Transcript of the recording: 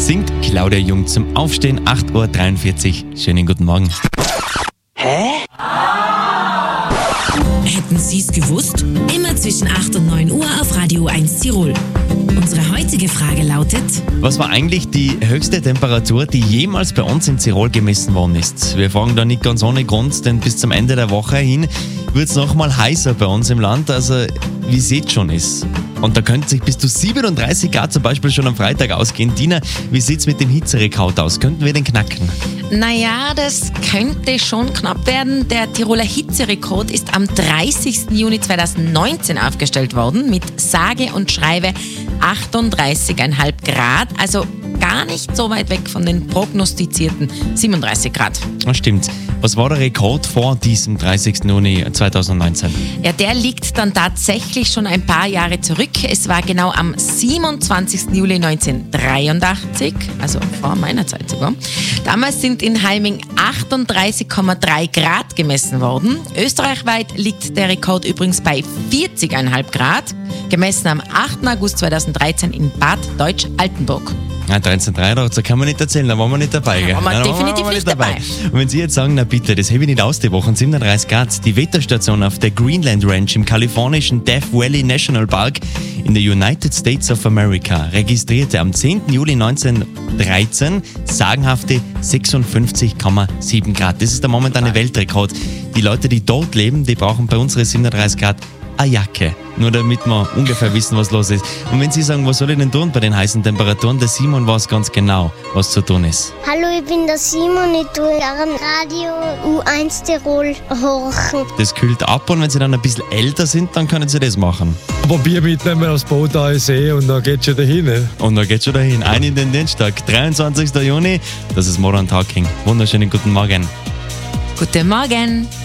singt Claudia Jung zum Aufstehen, 8.43 Uhr. Schönen guten Morgen. Hätten Sie es gewusst? Immer zwischen 8 und 9 Uhr auf Radio 1 Tirol. Unsere heutige Frage lautet: Was war eigentlich die höchste Temperatur, die jemals bei uns in Tirol gemessen worden ist? Wir fragen da nicht ganz ohne Grund, denn bis zum Ende der Woche hin wird es nochmal heißer bei uns im Land, also wie es jetzt schon ist. Und da könnte sich bis zu 37 Grad zum Beispiel schon am Freitag ausgehen. Dina, wie sieht es mit dem Hitzerekord aus? Könnten wir den knacken? Naja, das könnte schon knapp werden. Der Tiroler Hitzerekord ist am 30. Juni 2019 aufgestellt worden mit sage und schreibe 38,5 Grad. Also gar nicht so weit weg von den prognostizierten 37 Grad. Das stimmt. Was war der Rekord vor diesem 30. Juni 2019? Ja, der liegt dann tatsächlich schon ein paar Jahre zurück. Es war genau am 27. Juli 1983, also vor meiner Zeit sogar. Damals sind in Halming 38,3 Grad gemessen worden. Österreichweit liegt der Rekord übrigens bei 40,5 Grad, gemessen am 8. August 2013 in Bad Deutsch-Altenburg. Ja, 1383, da kann man nicht erzählen, da waren wir nicht dabei. Da waren wir definitiv nicht dabei. Und wenn Sie jetzt sagen, na bitte, das habe ich nicht aus die Woche, 37 Grad, die Wetterstation auf der Greenland Ranch im kalifornischen Death Valley National Park in den United States of America registrierte am 10. Juli 1913 sagenhafte 56,7 Grad. Das ist der momentane Weltrekord. Die Leute, die dort leben, die brauchen bei unseren 37 Grad eine Jacke, nur damit wir ungefähr wissen, was los ist. Und wenn Sie sagen, was soll ich denn tun bei den heißen Temperaturen, der Simon weiß ganz genau, was zu tun ist. Hallo, ich bin der Simon, ich tue gerne Radio U1 Tirol horchen. Das kühlt ab und wenn Sie dann ein bisschen älter sind, dann können Sie das machen. Aber Bier mitnehmen aufs Boot See und dann geht's schon dahin. Ne? Und dann geht's schon dahin. Ein in den Dienstag, 23. Juni, das ist Modern Talking. Wunderschönen guten Morgen. Guten Morgen.